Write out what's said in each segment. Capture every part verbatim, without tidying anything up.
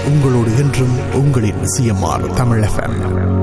உங்களோடு என்றும் உங்களின் சிஎம்ஆர் தமிழ் எஃப்எம்.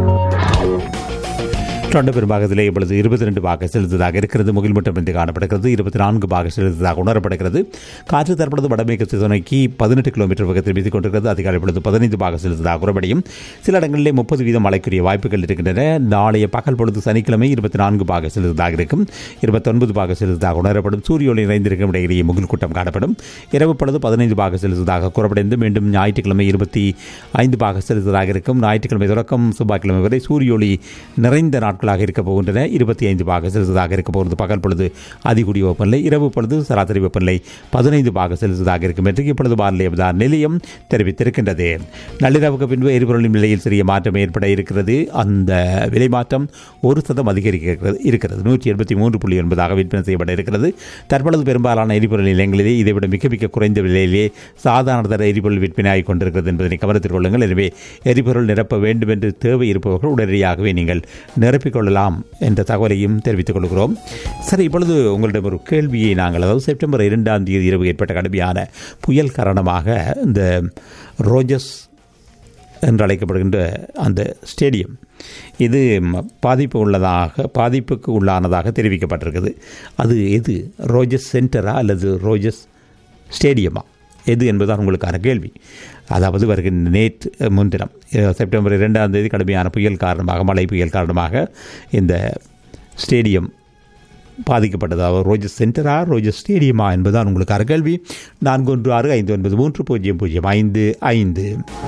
தொண்ட பெரும்பாகத்திலே இப்பொழுது இருபத்தி ரெண்டு பாக செலுத்ததாக இருக்கிறது. முகில் மட்டும் என்று காணப்படுகிறது. இருபத்தி நான்கு பாக செலுத்ததாக உணரப்படுகிறது. காற்று தற்பொழுது வடமேற்கு திசை நோக்கி பதினெட்டு கிலோமீட்டர் வேகத்தில் வீசிக் கொண்டிருக்கிறது. அதிகாலை பொழுது பதினைந்து பாக செலுத்ததாக குறைபடியும் சில இடங்களிலே முப்பது வீதம் மழைக்குரிய வாய்ப்புகள் இருக்கின்றன. நாளைய பகல் பொழுது சனிக்கிழமை இருபத்தி நான்கு பாக செலுத்ததாக இருக்கும். இருபத்தொன்பது பாக செலுத்ததாக உணரப்படும். சூரிய ஒளி நிறைந்திருக்கும் இடையிலேயே முகில் கூட்டம் காணப்படும். இரவு பொழுது பதினைந்து பாக செலுத்ததாக கூறப்படைந்து மீண்டும் ஞாயிற்றுக்கிழமை இருபத்தி ஐந்து பாக செலுத்ததாக இருக்கும். ஞாயிற்றுக்கிழமை தொடக்கம் செவ்வாய்க்கிழமை வரை சூரிய ஒளி நிறைந்த நாட்கள் இருக்க போகின்றன. இருபத்தி ஐந்து பாக செலுத்ததாக இருக்க போகிறது. பகல் பொழுது அதிகூடிய வெப்பநிலை, இரவு பொழுது சராசரி வெப்பநிலை பதினைந்து பாக செலுத்ததாக இருக்கும் என்று இப்பொழுது வானிலை நிலையம் தெரிவித்திருக்கின்றது. நள்ளிரவுக்கு பின்பு எரிபொருளின் விலையில் சிறிய மாற்றம் ஏற்பட இருக்கிறது. அந்த விலை மாற்றம் ஒரு சதம் அதிகரிக்க இருக்கிறது. நூற்றி எண்பத்தி மூன்று புள்ளி ஒன்பதாக விற்பனை செய்யப்பட இருக்கிறது. தற்பொழுது பெரும்பாலான எரிபொருள் நிலையங்களிலே இதைவிட மிக மிக குறைந்த விலையிலே சாதாரண தர எரிபொருள் விற்பனை ஆகிக் கொண்டிருக்கிறது என்பதனை கவனத்தில் கொள்ளுங்கள். எனவே எரிபொருள் நிரப்ப வேண்டும் என்று தேவை இருப்பவர்கள் உடனடியாகவே நீங்கள் நிரப்பிக் கொள்ளலாம் என்ற தகவலையும் தெரிவித்துக் கொள்கிறோம். சரி, இப்பொழுது உங்களிடம் ஒரு கேள்வியை நாங்கள், அதாவது செப்டம்பர் இரண்டாம் தேதி இரவு ஏற்பட்ட கடுமையான புயல் காரணமாக இந்த ரோஜர்ஸ் என்று அழைக்கப்படுகின்ற அந்த ஸ்டேடியம் இது பாதிப்பு உள்ளதாக பாதிப்புக்கு உள்ளானதாக தெரிவிக்கப்பட்டிருக்குது. அது எது? ரோஜர்ஸ் சென்டரா அல்லது ரோஜர்ஸ் ஸ்டேடியமா? எது என்பதுதான் உங்களுக்கான கேள்வி. அதாவது வருகின்ற நேற்று முன்தினம் செப்டம்பர் இரண்டாம் தேதி கடுமையான புயல் காரணமாக, மழை புயல் காரணமாக இந்த ஸ்டேடியம் பாதிக்கப்பட்டது. அதாவது ரோஜர்ஸ் சென்டரா ரோஜர்ஸ் ஸ்டேடியமா என்பதுதான் உங்களுக்கான கேள்வி. நான்கு ஒன்று ஆறு ஐந்து ஒன்பது மூன்று பூஜ்ஜியம் பூஜ்ஜியம் ஐந்து ஐந்து.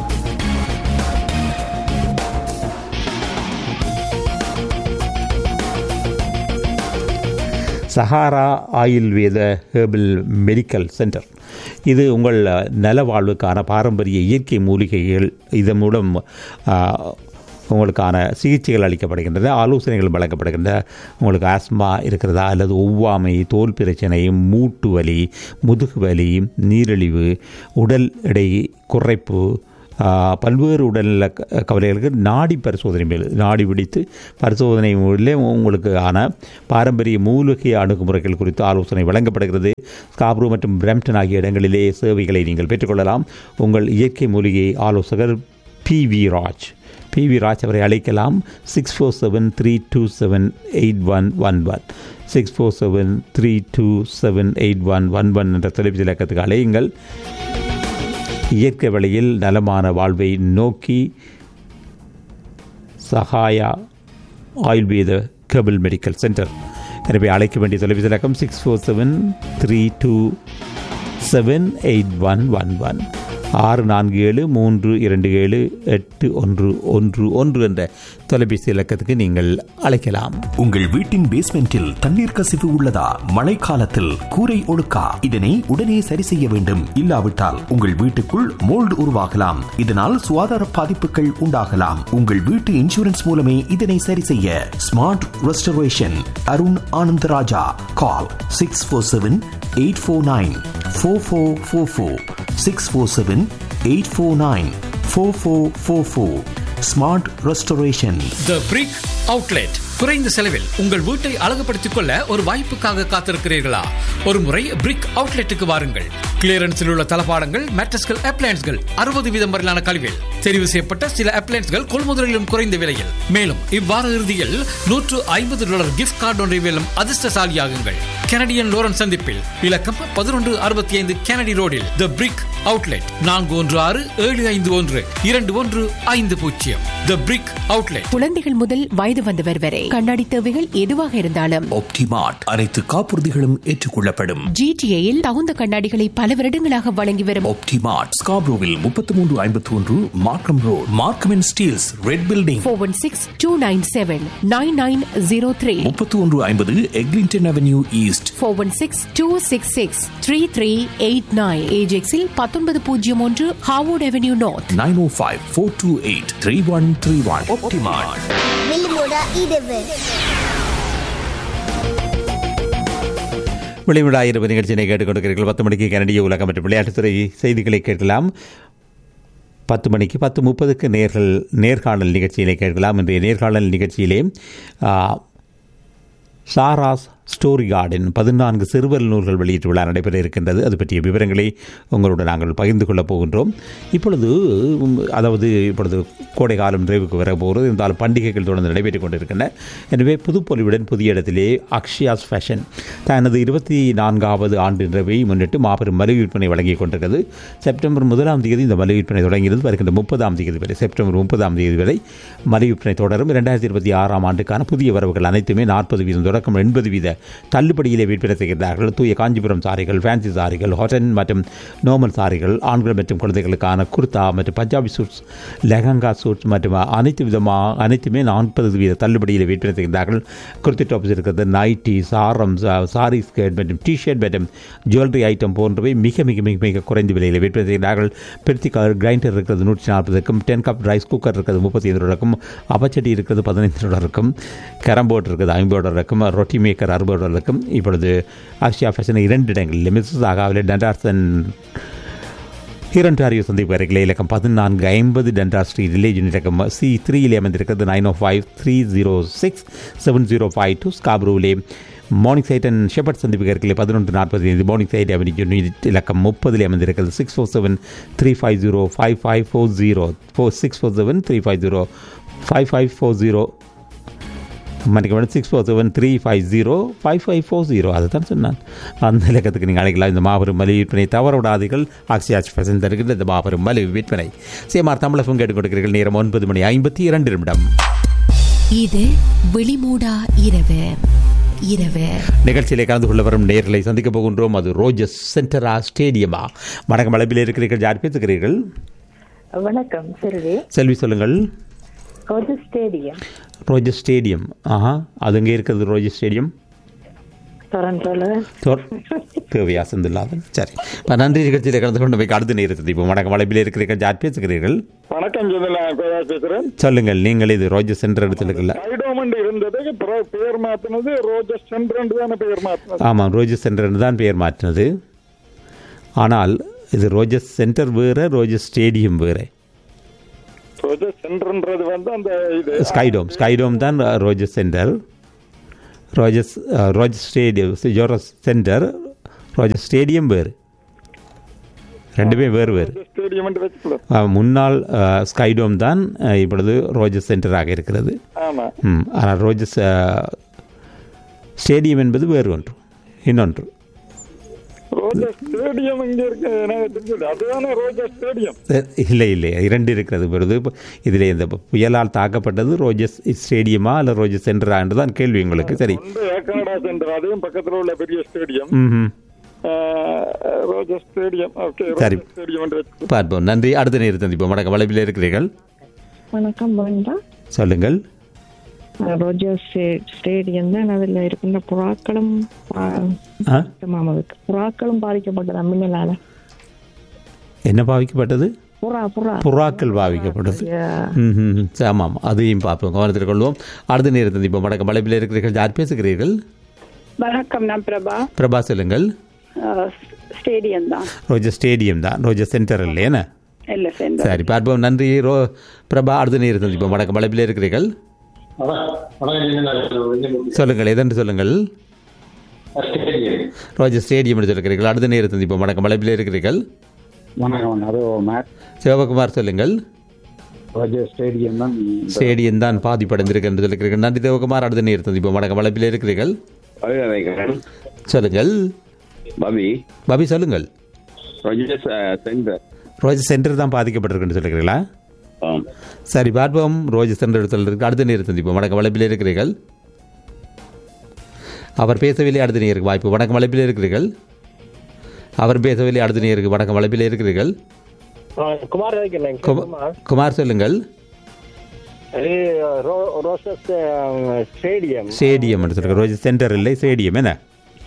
சஹாரா ஆயுர்வேத ஹெர்பல் மெடிக்கல் சென்டர் இது உங்கள் நலவாழ்வுக்கான பாரம்பரிய இயற்கை மூலிகைகள், இதன் மூலம் உங்களுக்கான சிகிச்சைகள் அளிக்கப்படுகின்றன, ஆலோசனைகள் வழங்கப்படுகின்றன. உங்களுக்கு ஆஸ்மா இருக்கிறதா அல்லது ஒவ்வாமை, தோல் பிரச்சனை, மூட்டு வலி, முதுகு வலி, நீரிழிவு, உடல் எடை குறைப்பு, பல்வேறு உடல்நல கவலைகளுக்கு நாடி பரிசோதனை மேல் நாடி பிடித்து பரிசோதனை மூலம் உங்களுக்கு ஆன பாரம்பரிய மூலிகை அணுகுமுறைகள் குறித்து ஆலோசனை வழங்கப்படுகிறது. ஸ்காப்ரோ மற்றும் பிரம்டன் ஆகிய இடங்களிலே சேவைகளை நீங்கள் பெற்றுக்கொள்ளலாம். உங்கள் இயற்கை மூலிகை ஆலோசகர் P V Raj P V Raj அவரை அழைக்கலாம். Six four seven three two seven eight one one one six four seven three two seven eight one one one என்ற தொலைபேசி இலக்கத்துக்கு அழையுங்கள். இயற்கை வழியில் நலமான வாழ்வை நோக்கி சஹாயா ஆயுர்வேத ஹெர்பல் மெடிக்கல் சென்டர். எனவே அழைக்க வேண்டிய தொலைபேசி இலக்கம் six four seven three two seven eight one one one ஆறு நான்கு ஏழு மூன்று இரண்டு ஏழு எட்டு ஒன்று ஒன்று ஒன்று என்ற தொலைபேசி இலக்கத்துக்கு நீங்கள் அழைக்கலாம். உங்கள் வீட்டின் பேஸ்மெண்டில் தண்ணீர் கசிவு உள்ளதா? மழைக்காலத்தில் கூரை ஒழுக்கா? இதனை உடனே சரி செய்ய வேண்டும். இல்லாவிட்டால் உங்கள் வீட்டுக்குள் மோல்டு உருவாகலாம். இதனால் சுகாதார பாதிப்புகள் உண்டாகலாம். உங்கள் வீட்டு இன்சூரன்ஸ் மூலமே இதனை சரி செய்ய. Smart restoration, Arun Anandaraja. கால் six four seven eight four nine four four four four six four seven eight four nine four four four four. Smart restoration. தி பிரிக் அவுட்லெட். குறைந்த செலவில் உங்கள் வீட்டை அழகுபடுத்திக் கொள்ள ஒரு வாய்ப்புக்காக காத்திருக்கிறீர்களா? ஒரு முறை பிரிக் அவுட்லெட்டுக்கு வாருங்கள். கிளியரன்ஸில் உள்ள தளபாடங்கள், மேட்ரஸ்கள், அப்ளையன்ஸ்கள் அறுபது வீதம் வரையிலான கழிவில் தெரிவு செய்யப்பட்ட சில அப்ளையன்ஸ்கள் கொள்முதலிலும் குறைந்த விலையில். மேலும் இவ்வார இறுதியில் நூற்று ஐம்பது டாலர் கிஃப்ட் கார்டு ஒன்றை வெல்லும் அதிர்ஷ்டசாலியாகுங்கள். கனடியன் லோரன்ஸ் சந்திப்பில் இலக்கம் பதினொன்று அறுபத்தி ஐந்து கெனடி ரோடில் தி பிரிக் அவுட்லெட். நான்கு ஒன்று ஆறு ஏழு ஐந்து ஒன்று இரண்டு ஒன்று ஐந்து பூஜ்ஜியம். தி பிரிக் அவுட்லெட். குழந்தைகள் முதல் வயது வந்தவர் வரை கண்ணாடி தேவைகள் எதுவாக இருந்தாலும் ஆப்டிமார்ட் அனைத்து காப்புறுதிகளும் ஏற்றுக்கொள்ளப்படும். ஜிடிஏயில் தகுந்த கண்ணாடிகளை பல வருடங்களாக வழங்கி வரும் ஆப்டிமார்ட் ஸ்காப்ரோவில் முப்பத்தி மூன்று ஐம்பத்தி ஒன்று மார்க்கம் road, Markham and Steeles, red building. Four one six two nine seven nine nine zero three முப்பத்தி ஒன்று ஐம்பது Eglinton avenue east. Four one six two six six three three eight nine. ஏஜெக்ஸில் பத்தொன்பது பூஜ்ஜியம் ஒன்று ஹார்வர்ட் அவென்யூ நார்த். நைன் ஓ five four two eight three one three one. Optimart. வெளிவிடா இரவு நிகழ்ச்சியை கேட்டுக்கொண்டிருக்கிறீர்கள். பத்து மணிக்கு கனடிய உலகம் மற்றும் விளையாட்டுத்துறை செய்திகளை கேட்கலாம். பத்து மணிக்கு பத்து முப்பதுக்கு நேர்கள் நேர்காணல் நிகழ்ச்சியிலே கேட்கலாம். இன்றைய நேர்காணல் நிகழ்ச்சியிலே சாராஸ் ஸ்டோரி கார்டன் பதினான்கு சிறுவர் நூல்கள் வெளியீட்டு விழா நடைபெற இருக்கின்றது. அது பற்றிய விவரங்களை உங்களோடு நாங்கள் பகிர்ந்து கொள்ளப் போகின்றோம். இப்பொழுது அதாவது இப்பொழுது கோடை காலம் நிறைவுக்கு வர போகிறது. இருந்தாலும் பண்டிகைகள் தொடர்ந்து நடைபெற்றுக் கொண்டிருக்கின்றன. எனவே புதுப்பொலிவுடன் புதிய இடத்திலே அக்ஷயாஸ் ஃபேஷன் தனது இருபத்தி நான்காவது ஆண்டு நிறைவை முன்னிட்டு மாபெரும் மலிவு விற்பனை வழங்கிக் கொண்டிருக்கிறது. செப்டம்பர் முதலாம் தேதி இந்த மலிவு விற்பனை தொடங்கியது. வருகின்ற முப்பதாம் தேதி வரை செப்டம்பர் முப்பதாம் தேதி வரை மலிவு விற்பனை தொடரும். இரண்டாயிரத்தி இருபத்தி ஆறாம் ஆண்டுக்கான புதிய வரவுகள் அனைத்துமே நாற்பது வீதம் தொடக்கம் எண்பது வீத தள்ளுபடியிலே விற்பனை செய்கிறார்கள். தூய காஞ்சிபுரம் சாரிகள், ஃபேன்சி சாரிகள், ஹாட்டன் மற்றும் நார்மல் சாரிகள், ஆண்கள் மற்றும் குழந்தைகளுக்கான குர்தா மற்றும் பஞ்சாபி சூட்ஸ், லெஹங்கா சூட்ஸ் மற்றும் அனைத்து விதமாக அனைத்துமே நாற்பது வீத தள்ளுபடியில் விற்பனை செய்கிறார்கள். குர்த்தி டாப்ஸ் இருக்கிறது, நைட்டி, சாரம், சாரி ஸ்கர்ட் மற்றும் டிஷர்ட் மற்றும் ஜுவல்லரி ஐட்டம் போன்றவை மிக மிக மிக மிக குறைந்த விலையில் விற்பனை செய்கிறார்கள். பெருத்தி கிரைண்டர் இருக்கிறது நூற்றி நாற்பதுக்கும், டென் கப் ரைஸ் குக்கர் இருக்கிறது முப்பத்தி ஐந்து டாலருக்கும், அப்பச்சட்டி இருக்கிறது பதினைந்து டாலருக்கும், கேரம்போர்ட் இருக்குது ஐம்பது டாலருக்கும், ரொட்டி மேக்கர் அறுபது டாலருக்கும். இப்பொழுது அக்ஷயா ஃபேஷன் இரண்டு இடங்களில் மிஸ்ஸஸ் ஆகாவிலே டண்டார்சன் ஹீரண்டாரியோ சந்திப்பு அருகிலே இலக்கம் பதினான்கு ஐம்பது டண்டார் ஸ்ட்ரீட் வில்லேஜ் இலக்கம் சி த்ரீயில் அமைந்திருக்கிறது. Nine O five three zero six seven zero five two ஸ்காப்ரூவிலே morning side and shepherd சந்திப்பு அருகிலே பதினொன்று நாற்பத்தி ஐந்து மார்னிங் சைட் அவென்யூ இலக்கம் முப்பதில் அமைந்திருக்கிறது. Six four seven three five zero five five four zero four six four seven three five zero five five four zero மணிக்கு six four seven three five zero five five four zero அதை தான் சொன்னான். அந்த இலக்கத்துக்கு நீங்கள் அழைக்கலாம். இந்த மாபெரும் மலிவு விற்பனை தவற விடாதீர்கள். அக்ஷயாஸ் ஃபேஷன் தருகின்ற இந்த மாபெரும் மலிவு விற்பனை சேமார் தமிழகம் கேட்டுக் கொடுக்கிறீர்கள். நேரம் ஒன்பது மணி ஐம்பத்தி இரண்டு நிமிடம். இது வெளிமூடா இரவு இரவு நிகழ்ச்சியிலே கலந்து கொள்ள வரும் நேர்களை சந்திக்க போகின்றோம். அது ரோஜஸ் சென்டரா ஸ்டேடியமா? வணக்கம். அளவில் இருக்கிறீர்கள். யார் பேசுகிறீர்கள்? வணக்கம். செல்வி. செல்வி சொல்லுங்கள். ரோஜஸ் ஸ்டேடியம். ரோஜஸ் ஸ்டேடியம். ஆஹா, அது எங்கே இருக்கிறது? ரோஜஸ் ஸ்டேடியம் தேவையா செந்தில்லாத. சரி, நன்றி. நிகழ்ச்சியில் கலந்து கொண்டு போய் அடுத்த நேரத்தில் இப்போ வணக்கம். வளைப்பில் இருக்கிறீர்கள். யார் பேசுகிறீர்கள்? வணக்கம். சொல்லுங்கள். நீங்கள் இது ரோஜஸ் சென்டர் இடத்துல இருந்தது பெயர் மாற்றினது ரோஜஸ் சென்டர் தான் பெயர் மாற்றினது. ஆமாம், ரோஜஸ் சென்டர் தான் பெயர் மாற்றினது. ஆனால் இது ரோஜஸ் சென்டர் வேறு, ரோஜஸ் ஸ்டேடியம் வேறு. ரோஜஸ் சென்டர்ன்றது வந்து அந்த இது ஸ்கைடோம் ஸ்கைடோம் தான் ரோஜஸ் சென்டர். ரோஜஸ் ரோஜஸ் ஸ்டேடியம் ஜோரஸ் சென்டர், ரோஜஸ் ஸ்டேடியம் வேறு. ரெண்டுமே வேறு வேறு. முன்னாள் ஸ்கைடோம் தான் இப்பொழுது ரோஜஸ் சென்டராக இருக்கிறது. ம் ஆனால் ரோஜஸ் ஸ்டேடியம் என்பது வேறு ஒன்று. இன்னொன்று இல்லை இல்லை இரண்டு இருக்கிறது. பொழுது இதில் இந்த புயலால் தாக்கப்பட்டது ரோஜஸ் ஸ்டேடியமா அல்ல ரோஜஸ் சென்டரா என்று தான் கேள்வி உங்களுக்கு. சரி, கனடா சென்டர் அதுவும் பக்கத்தில் உள்ள பெரிய ஸ்டேடியம். ரோஜஸ் ஸ்டேடியம். சரி, பார்ப்போம். நன்றி. அடுத்த நேரம் சந்திப்போம். வணக்கம். வளைப்பில் இருக்கிறீர்கள். வணக்கம். சொல்லுங்கள். ரோஜஸ் ஸ்டேடியம் தான் அதில் இருக்கின்ற புறாக்களும் புறாக்களும் பாதிக்கப்பட்டது. மின்னலால என்ன பாதிக்கப்பட்டது? புறா புறா புறாக்கள் பாதிக்கப்பட்டது. ம், ஆமாம், அதையும் பார்ப்போம், கவனத்தில் கொள்வோம். அடுத்த நேரம் சந்திப்போம். வணக்கம். வளைப்பில் இருக்கிறீர்கள். யார் பேசுகிறீர்கள்? வணக்கம். நான் பிரபா. பிரபா சொல்லுங்கள். ஸ்டேடியம் தான். ரோஜஸ் ஸ்டேடியம் தான், ரோஜஸ் சென்டர் இல்லையா? இல்லை, சென்டர். சரி, பார்ப்போம். நன்றி ரோ பிரபா. அடுத்த நேரம் சந்திப்போம். வணக்கம். வளைப்பில் இருக்கிறீர்கள். சொல்லுங்கள். எதென்று சொல்லுங்கள். ரோஜஸ் ஸ்டேடியம் என்று சொல்லுகிறீர்கள். அடுத்த நேரம் சந்திப்போம். வணக்கம். வளைப்பில் இருக்கிறீர்கள். சிவகுமார் சொல்லுங்கள். ஸ்டேடியம் தான் பாதிப்படைந்திருக்கு என்று சொல்லுகிறீர்கள். நன்றி சிவகுமார். அடுத்த நேரம் சந்திப்போம். வணக்கம். வளைப்பில் இருக்கிறீர்கள். சொல்லுங்கள். பபி பபி சொல்லுங்கள். ரோஜஸ் சென்டர் தான் பாதிக்கப்பட்டிருக்கு சொல்லுகிறீங்களா? சரி, பார்ப்போம். ரோஜஸ் சென்டர் சொல்லிருக்கு. அடுத்த நேரம் சந்திப்போம். வணக்கம். வளைப்பில் இருக்கிறீர்கள். அவர் பேசவில்லை. அடுத்த நேருக்கு வாய்ப்பு. வணக்கம். வளைப்பில் இருக்கிறீர்கள். அவர் பேசவில்லை. அடுத்த நேருக்கு வணக்கம். வளைப்பில் இருக்கிறீர்கள். குமார் சொல்லுங்கள். ஸ்டேடியம் சொல்லுங்க. ரோஜஸ் சென்டர் இல்லை, ஸ்டேடியம். என்ன?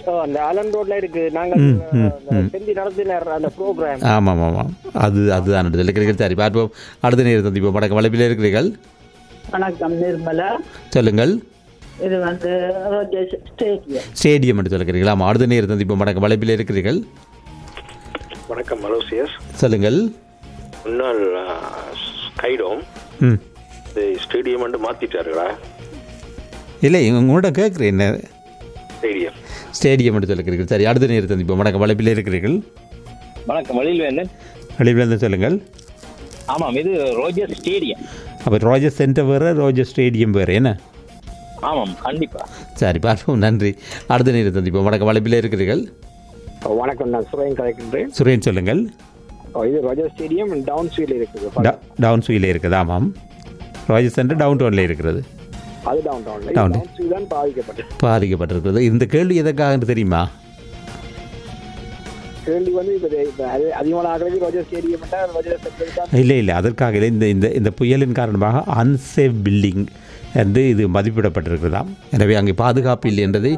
ஆமாம் ஆமாம், அது அதுதான். சரி, பார்ப்போம். அடுத்த நேரம் சந்திப்போம். வணக்கம். வளைப்பில் இருக்கிறீர்கள். வணக்கம். நிர்மலா சொல்லுங்கள். இது வந்து ஸ்டேடியம் என்று சொல்லுகிறீங்களா? ஆமாம், அடுத்த நேரம் சந்திப்போம். வணக்கம். வளைப்பில் இருக்கிறீர்கள். வணக்கம். மலோசியஸ் சொல்லுங்கள். முன்னாள் ஸ்கைடோம் ஸ்டேடியம் மாற்றிட்டார்களா? இல்லை, உங்கள்கிட்ட கேட்குறேன். என்ன ஸ்டேடியம். ஸ்டேடியம் என்று சொல்லுகிறீர்கள். சரி, அடுத்த நேரம் சந்திப்போம். வணக்கம், வளைப்பில் இருக்கிறீர்கள். வணக்கம், வழியில் வளைப்பில் சொல்லுங்கள். ஆமாம், இது ரோஜர் ஸ்டேடியம். அப்போ ரோஜர் சென்டர் வேறு, ரோஜர் ஸ்டேடியம் வேறு என்ன? ஆமாம், கண்டிப்பா. சரி, பார்ப்போம். நன்றி. அடுத்த நேரம் சந்திப்போம். வணக்கம், வளைப்பில் இருக்கிறீர்கள். வணக்கம், நான் சுரேன் கலைக்கின்றேன். சுரேன் சொல்லுங்கள். இது ரோஜர் ஸ்டேடியம் டவுன்ஸ்வியில் இருக்குது. டவுன்ஸ்வியில் இருக்குது. ஆமாம், ரோஜர் சென்டர் டவுன் டவுனில் இருக்கிறது. அது டவுன் டவுன்ல டவுன்ஸ்வில் தான் பாதிக்கப்பட்டது பாதிக்கப்பட்டிருக்கிறது. இந்த கேள்வி எதற்காக தெரியுமா? கேள்வி வந்து இப்போ அதிகமான ஆகிறது ரோஜர் ஸ்டேடியம் ரோஜர் சென்டர். இல்லை இல்லை, அதற்காக இல்லை. இந்த இந்த இந்த புயலின் காரணமாக அன்சேஃப் பில்டிங் என்று இது மதிப்பிடப்பட்டிருக்கிறதாம். எனவே அங்கே பாதுகாப்பு இல்லை என்றதை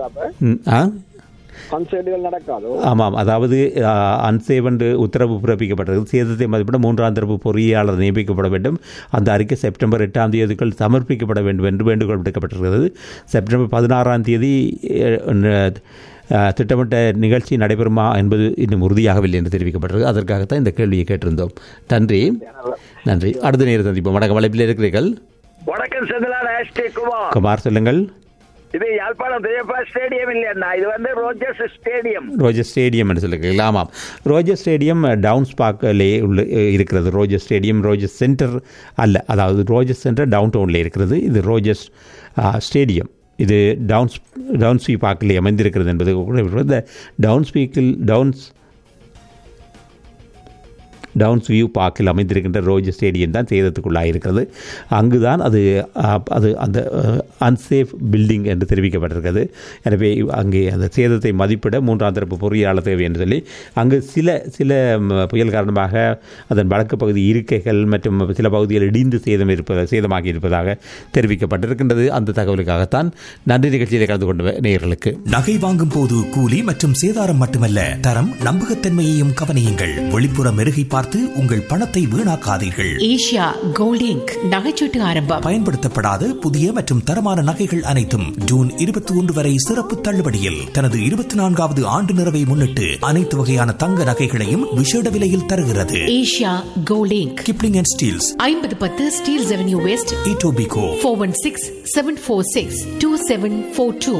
ஆமாம், அதாவது அன்சேவ் என்று உத்தரவு பிறப்பிக்கப்பட்டிருக்கிறது. சேதத்தை மதிப்பிட மூன்றாம் தரப்பு பொறியாளர் நியமிக்கப்பட வேண்டும். அந்த அறிக்கை செப்டம்பர் எட்டாம் தேதிக்குள் சமர்ப்பிக்கப்பட வேண்டும் என்று வேண்டுகோள் விடுக்கப்பட்டிருக்கிறது. செப்டம்பர் பதினாறாம் தேதி திட்டமிட்ட நிகழ்ச்சி நடைபெறுமா என்பது இன்னும் உறுதியாகவில்லை என்று தெரிவிக்கப்பட்டிருக்கு. அதற்காகத்தான் இந்த கேள்வியை கேட்டிருந்தோம். நன்றி. நன்றி. அடுத்த நேரம் சந்திப்போம். வணக்கம், வளைப்பில் இருக்கிறீர்கள். வணக்கம், குமார். குமார் சொல்லுங்கள். இது யாழ்ப்பாணம் பெரியப்பா ஸ்டேடியம் இல்லையா, இது வந்து ரோஜர்ஸ் ஸ்டேடியம். ரோஜர் ஸ்டேடியம் என்று சொல்லுங்கள். ஆமாம், ரோஜர் ஸ்டேடியம் டவுன்ஸ் பார்க்கிலே உள்ள இருக்கிறது. ரோஜர் ஸ்டேடியம் ரோஜர் சென்டர் அல்ல, அதாவது ரோஜர் சென்டர் டவுன் டவுனில் இருக்கிறது. இது ரோஜர் ஸ்டேடியம். இது டவுன்ஸ் டவுன்ஸ்வி பார்க்கிலே அமைந்திருக்கிறது என்பது இந்த டவுன்ஸ்வீக்கில் டவுன்ஸ் டவுன்ஸ் வியூ பார்க்கில் அமைந்திருக்கின்ற ரோஜர் ஸ்டேடியம் தான் சேதத்துக்குள்ளாக இருக்கிறது. அங்கு தான் அது அது அந்த அன்சேஃப் பில்டிங் என்று தெரிவிக்கப்பட்டிருக்கிறது. எனவே அங்கே அந்த சேதத்தை மதிப்பிட மூன்றாம் தரப்பு பொறியாளர் தேவை என்று சொல்லி அங்கு சில சில புயல் காரணமாக அதன் வடக்கு பகுதி இருக்கைகள் மற்றும் சில பகுதிகள் இடிந்து சேதம் இருப்பதாக சேதமாகி இருப்பதாக தெரிவிக்கப்பட்டிருக்கின்றது. அந்த தகவலுக்காகத்தான் நன்றி நிகழ்ச்சியில் கலந்து கொண்ட நேயர்களுக்கு. நகை வாங்கும் போது கூலி மற்றும் சேதாரம் மட்டுமல்ல, தரம் நம்பகத்தன்மையையும் கவனியுங்கள். வெளிப்புற மெருகை பார்த்து உங்கள் பணத்தை வீணாக்காதீர்கள். ஏஷியா கோல்ட் இங்க் நகைச்சீட்டு ஆரம்பம். பயன்படுத்தப்படாத புதிய மற்றும் தரமான நகைகள் அனைத்தும் ஜூன் இருபத்தி ஒன்று வரை சிறப்பு தள்ளுபடியில். தனது இருபத்தி நான்காவது ஆண்டு நிறைவை முன்னிட்டு அனைத்து வகையான தங்க நகைகளையும் விசேட விலையில் தருகிறது. Asia gold ink, Kipling and Steeles, ஐம்பது பத்து Steeles avenue west, Etobicoke, four one six seven four six two seven four two.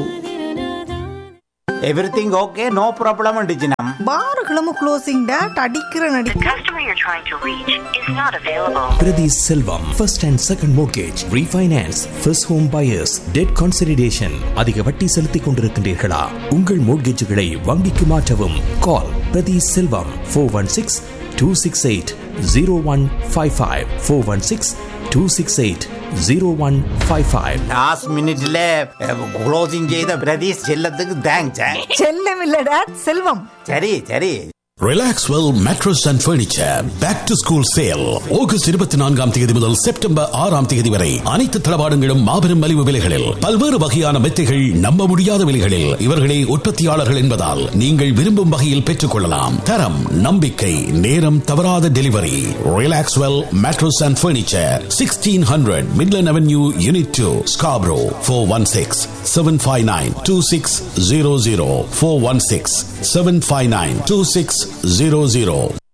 Everything okay, no problem டிஜினம். பார்களும் closing date அடிக்கிற நடி. The customer you're trying to reach is not available. Pradis Selvam, first and second mortgage, refinance, first home buyers, debt consolidation. அதிக வட்டி செலுத்திக் கொண்டிருக்கின்றீர்களா? உங்கள் மோட்கேஜ்களை வங்கிக்கு மாற்றவும். கால் Pradis Selvam four one six two six eight zero one five five four one six two six eight zero one five five. Last மினிட்ல closing செய்த பிரதீஷ் செல்லத்துக்கு thanks. செல்லம் இல்ல டாட், செல்வம். சரி சரி. Relaxwell mattress and furniture back to school sale August இருபத்தி நான்காம் தேதி முதல் செப்டம்பர் ஆறாம் தேதி வரை அனைத்து தளவாடங்களும் மாபெரும் மலிவு விலைகளில், பல்வேறு வகையான மெத்தைகள் நம்ப முடியாத விலைகளில். இவர்களே உற்பத்தியாளர்கள் என்பதால் நீங்கள் விரும்பும் வகையில் பெற்றுக் கொள்ளலாம். தரம், நம்பிக்கை, நேரம் தவறாத delivery. Relaxwell mattress and furniture, sixteen hundred Midland avenue, unit two, Scarborough. Four one six seven five nine two six zero zero four one six seven five nine two six zero zero.